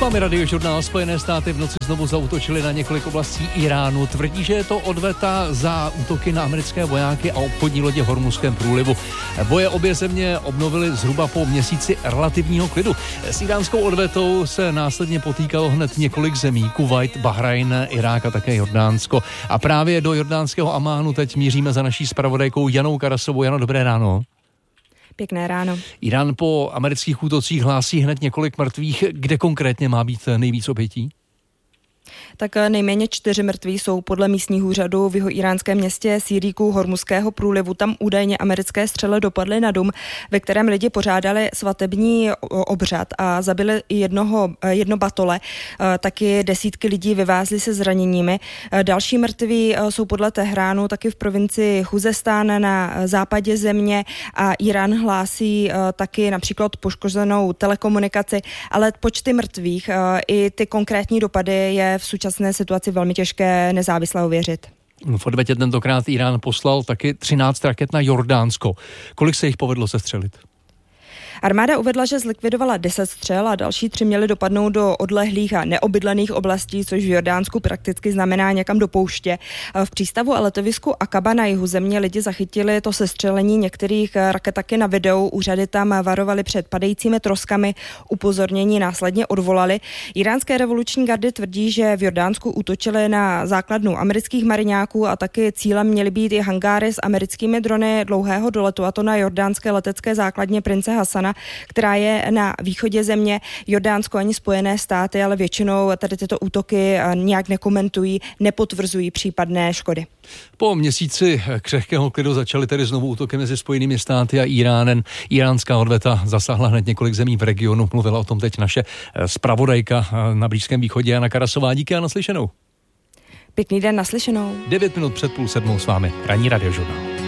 vámi Radiožurnál. Spojené státy v noci znovu zaútočily na několik oblastí Iránu. Tvrdí, že je to odveta za útoky na americké vojáky a obchodní lodě v Hormuzském průlivu. Boje obě země obnovily zhruba po měsíci relativního klidu. S iránskou odvetou se následně potýkalo hned několik zemí. Kuvajt, Bahrajn, Irák a také Jordánsko. A právě do jordánského Amánu teď míříme za naší zpravodajkou Janou Karasovou. Jano, dobré ráno. Pěkné ráno. Irán po amerických útocích hlásí hned několik mrtvých. Kde konkrétně má být nejvíc obětí? Tak nejméně 4 mrtví jsou podle místních úřadů v jihoiránském městě Síríku Hormuzského průlivu. Tam údajně americké střely dopadly na dům, ve kterém lidi pořádali svatební obřad a zabili jedno batole. Taky desítky lidí vyvázly se zraněními. Další mrtví jsou podle Tehránu taky v provincii Chuzestán na západě země a Irán hlásí taky například poškozenou telekomunikaci, ale počty mrtvých i ty konkrétní dopady je v současné situaci velmi těžké nezávisle ověřit. V odvetě tentokrát Irán poslal taky 13 raket na Jordánsko. Kolik se jich povedlo sestřelit? Armáda uvedla, že zlikvidovala 10 střel a další 3 měly dopadnout do odlehlých a neobydlených oblastí, což v Jordánsku prakticky znamená někam do pouště. V přístavu a letovisku Akaba na jihu země lidi zachytili to sestřelení některých raket taky na videu. Úřady tam varovali před padajícími troskami, upozornění následně odvolali. Iránské revoluční gardy tvrdí, že v Jordánsku útočili na základnu amerických mariňáků a taky cílem měly být i hangáry s americkými drony dlouhého doletu, a to na jordánské letecké základně Prince Hasana, která je na východě země. Jordánsko ani Spojené státy, ale většinou tady tyto útoky nějak nekomentují, nepotvrzují případné škody. Po měsíci křehkého klidu začaly tedy znovu útoky mezi Spojenými státy a Iránem. Iránská odveta zasáhla hned několik zemí v regionu. Mluvila o tom teď naše zpravodajka na Blízkém východě Jana Karasová. Díky a naslyšenou. Pěkný den, naslyšenou. 9 minut před 6:30 s vámi ranní Radiožurnál.